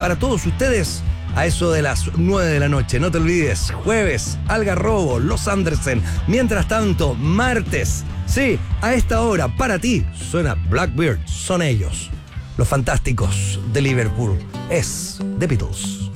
para todos ustedes a eso de las 9 de la noche. No te olvides, jueves, Algarrobo, Los Andersen. Mientras tanto, martes, sí, a esta hora, para ti, suena Blackbird. Son ellos, los fantásticos de Liverpool. Es The Beatles.